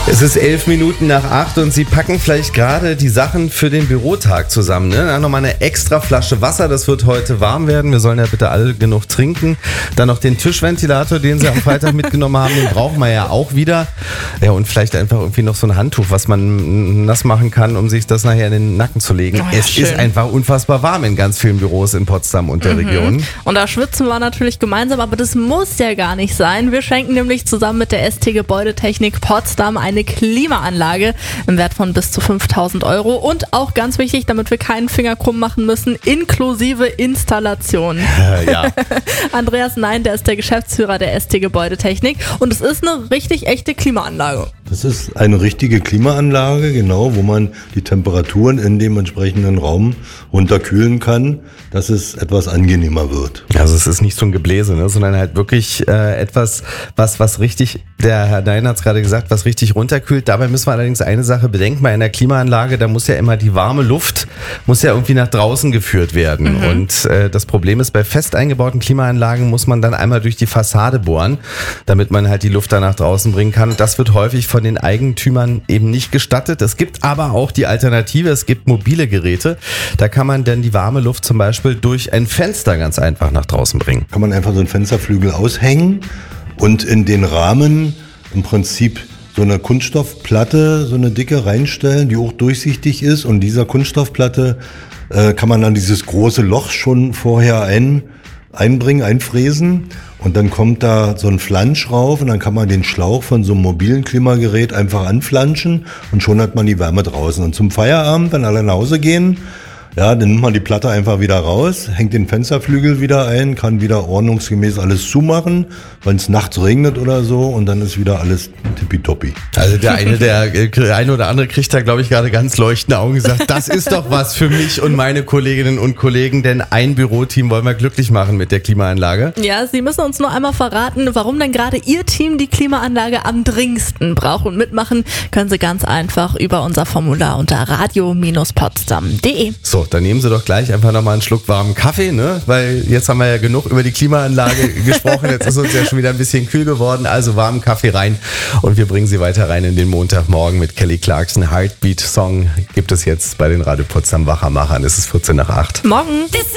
Es ist 7:11 und Sie packen vielleicht gerade die Sachen für den Bürotag zusammen. Ne? Dann nochmal eine extra Flasche Wasser, das wird heute warm werden. Wir sollen ja bitte alle genug trinken. Dann noch den Tischventilator, den Sie am Freitag mitgenommen haben, den brauchen wir ja auch wieder. Ja, und vielleicht einfach irgendwie noch so ein Handtuch, was man nass machen kann, um sich das nachher in den Nacken zu legen. Oh ja, es schön. ist einfach unfassbar warm in ganz vielen Büros in Potsdam und der Region. Und da schwitzen wir natürlich gemeinsam, aber das muss ja gar nicht sein. Wir schenken nämlich zusammen mit der ST Gebäudetechnik Potsdam eine Klimaanlage im Wert von bis zu 5.000 Euro und auch ganz wichtig, damit wir keinen Finger krumm machen müssen, inklusive Installation. Ja. Andreas Nein, der ist der Geschäftsführer der ST Gebäudetechnik und es ist eine richtig echte Klimaanlage. Das ist eine richtige Klimaanlage, genau, wo man die Temperaturen in dem entsprechenden Raum runterkühlen kann, dass es etwas angenehmer wird. Also es ist nicht so ein Gebläse, ne, sondern halt wirklich etwas, was richtig, der Herr Nein hat es gerade gesagt, was richtig runterkühlt. Dabei müssen wir allerdings eine Sache bedenken, bei einer Klimaanlage, da muss ja immer die warme Luft, muss ja irgendwie nach draußen geführt werden. Und das Problem ist, bei fest eingebauten Klimaanlagen muss man dann einmal durch die Fassade bohren, damit man halt die Luft da nach draußen bringen kann. Und das wird häufig von den Eigentümern eben nicht gestattet. Es gibt aber auch die Alternative, es gibt mobile Geräte, da kann man dann die warme Luft zum Beispiel durch ein Fenster ganz einfach nach draußen bringen. Kann man einfach so einen Fensterflügel aushängen und in den Rahmen im Prinzip so eine Kunststoffplatte, so eine dicke reinstellen, die auch durchsichtig ist. Und dieser Kunststoffplatte kann man dann dieses große Loch schon vorher einfräsen. Und dann kommt da so ein Flansch rauf und dann kann man den Schlauch von so einem mobilen Klimagerät einfach anflanschen und schon hat man die Wärme draußen. Und zum Feierabend, wenn alle nach Hause gehen, ja, dann nimmt man die Platte einfach wieder raus, hängt den Fensterflügel wieder ein, kann wieder ordnungsgemäß alles zumachen, wenn es nachts regnet oder so und dann ist wieder alles tippitoppi. Also der eine oder andere kriegt da, glaube ich, gerade ganz leuchtende Augen gesagt, das ist doch was für mich und meine Kolleginnen und Kollegen, denn ein Büroteam wollen wir glücklich machen mit der Klimaanlage. Ja, Sie müssen uns nur einmal verraten, warum denn gerade Ihr Team die Klimaanlage am dringendsten braucht. Und mitmachen können Sie ganz einfach über unser Formular unter radio-potsdam.de. So, dann nehmen Sie doch gleich einfach nochmal einen Schluck warmen Kaffee, ne? Weil jetzt haben wir ja genug über die Klimaanlage gesprochen, jetzt ist uns ja schon wieder ein bisschen kühl geworden, also warmen Kaffee rein und wir bringen Sie weiter rein in den Montagmorgen mit Kelly Clarkson. Heartbeat Song gibt es jetzt bei den Radio Potsdam Wachermachern. Es ist 7:45. Morgen.